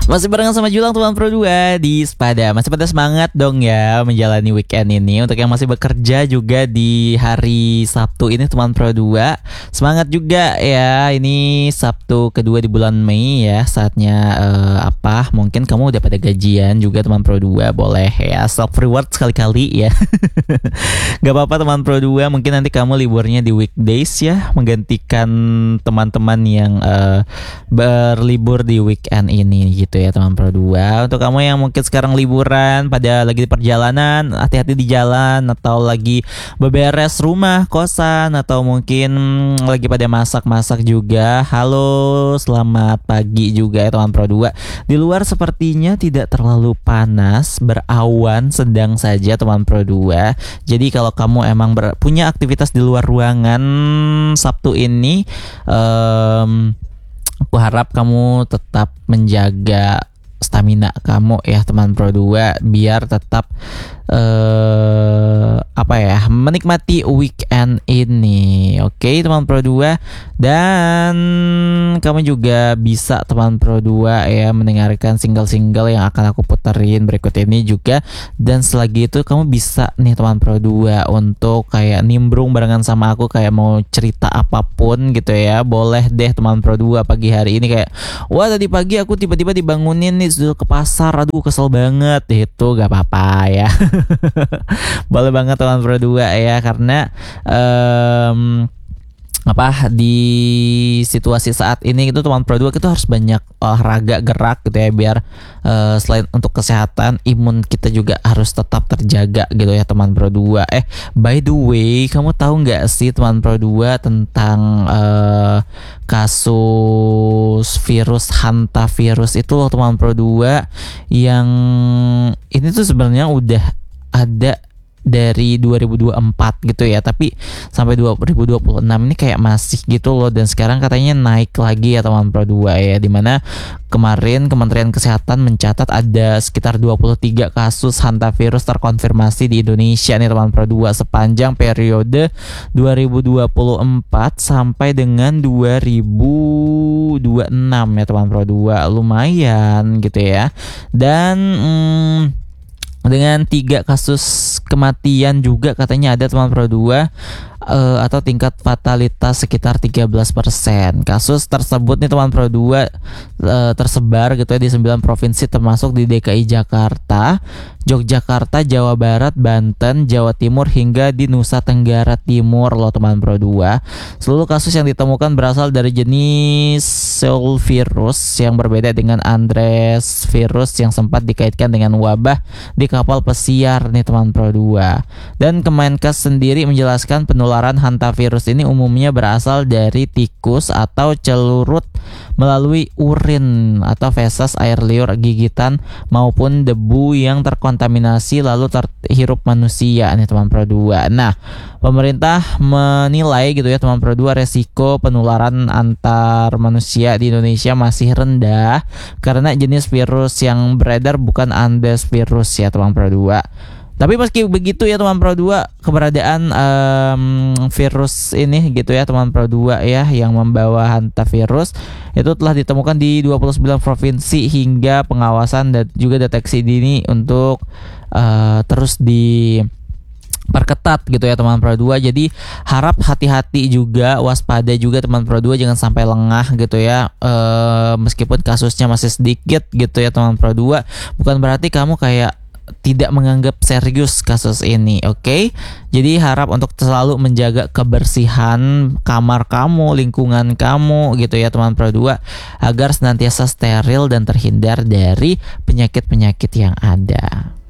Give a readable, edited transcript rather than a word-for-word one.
Masih barengan sama Julang teman Pro 2 di Spada. Masih pada semangat dong ya menjalani weekend ini. Untuk yang masih bekerja juga di hari Sabtu ini teman Pro 2, semangat juga ya. Ini Sabtu kedua di bulan Mei ya. Saatnya mungkin kamu udah pada gajian juga teman Pro 2. Boleh ya self reward sekali-kali ya. Gak apa-apa teman Pro 2. Mungkin nanti kamu liburnya di weekdays ya, menggantikan teman-teman yang berlibur di weekend ini gitu ya teman Pro 2. Untuk kamu yang mungkin sekarang liburan, pada lagi di perjalanan, hati-hati di jalan, atau lagi beberes rumah, kosan, atau mungkin lagi pada masak-masak juga. Halo, selamat pagi juga ya teman Pro 2. Di luar sepertinya tidak terlalu panas, berawan sedang saja teman Pro 2. Jadi kalau kamu emang punya aktivitas di luar ruangan Sabtu ini, aku harap kamu tetap menjaga stamina kamu ya teman Pro 2, biar tetap menikmati weekend ini. Oke teman Pro 2. Dan kamu juga bisa teman Pro 2 ya mendengarkan single-single yang akan aku puterin berikut ini juga. Dan selagi itu kamu bisa nih teman Pro 2 untuk kayak nimbrung barengan sama aku, kayak mau cerita apapun gitu ya. Boleh deh teman Pro 2 pagi hari ini kayak, wah tadi pagi aku tiba-tiba dibangunin nih sudah ke pasar, aduh kesel banget. Itu gak apa-apa ya. Boleh banget teman Pro 2 ya, karena di situasi saat ini gitu teman Pro 2 kita harus banyak olahraga, gerak gitu ya, biar selain untuk kesehatan, imun kita juga harus tetap terjaga gitu ya teman Pro 2. By the way, kamu tahu nggak sih teman Pro 2 tentang kasus virus hantavirus itu loh teman Pro 2, yang ini tuh sebenarnya udah ada dari 2024 gitu ya, tapi sampai 2026 ini kayak masih gitu loh. Dan sekarang katanya naik lagi ya teman Pro 2 ya, dimana kemarin Kementerian Kesehatan mencatat ada sekitar 23 kasus hantavirus terkonfirmasi di Indonesia nih teman Pro 2 sepanjang periode 2024 sampai dengan 2026 ya teman Pro 2. Lumayan gitu ya. Dan dengan 3 kasus kematian juga katanya ada teman Pro 2, atau tingkat fatalitas sekitar 13%. Kasus tersebut nih teman Pro 2 tersebar gitu ya di 9 provinsi, termasuk di DKI Jakarta, Yogyakarta, Jawa Barat, Banten, Jawa Timur, hingga di Nusa Tenggara Timur loh teman Pro 2. Seluruh kasus yang ditemukan berasal dari jenis Seoul virus yang berbeda dengan Andres virus yang sempat dikaitkan dengan wabah di kapal pesiar nih teman Pro 2. Dan Kemenkes sendiri menjelaskan penularan hantavirus ini umumnya berasal dari tikus atau celurut melalui urin atau feses, air liur, gigitan, maupun debu yang terkontaminasi lalu terhirup manusia nih teman Pro 2. Nah, pemerintah menilai gitu ya teman Pro 2, resiko penularan antar manusia di Indonesia masih rendah karena jenis virus yang beredar bukan Andes virus ya teman Pro 2. Tapi meski begitu ya teman Pro 2, keberadaan virus ini gitu ya teman Pro 2 ya, yang membawa hantavirus itu telah ditemukan di 29 provinsi, hingga pengawasan dan juga deteksi dini untuk terus diperketat gitu ya teman Pro 2. Jadi harap hati-hati juga, waspada juga teman Pro 2, jangan sampai lengah gitu ya. Meskipun kasusnya masih sedikit gitu ya teman Pro 2, bukan berarti kamu kayak tidak menganggap serius kasus ini, oke? Jadi harap untuk selalu menjaga kebersihan kamar kamu, lingkungan kamu gitu ya teman Pro 2, agar senantiasa steril dan terhindar dari penyakit-penyakit yang ada.